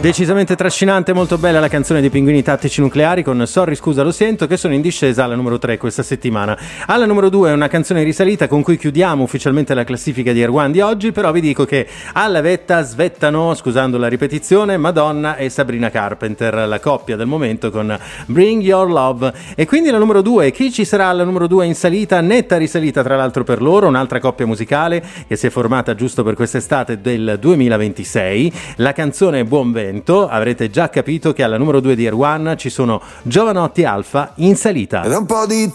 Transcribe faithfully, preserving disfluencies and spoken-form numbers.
Decisamente trascinante, molto bella la canzone dei Pinguini Tattici Nucleari con Sorry Scusa Lo Sento, che sono in discesa alla numero tre questa settimana. Alla numero due è una canzone risalita con cui chiudiamo ufficialmente la classifica di Air One di oggi, però vi dico che alla vetta svettano, scusando la ripetizione, Madonna e Sabrina Carpenter, la coppia del momento con Bring Your Love. E quindi la numero due, chi ci sarà alla numero due in salita? Netta risalita tra l'altro per loro, un'altra coppia musicale che si è formata giusto per quest'estate del duemilaventisei. La canzone Buon Vento. Avrete già capito che alla numero due di Air One ci sono Giovanotti Alfa in salita. Ed un po' di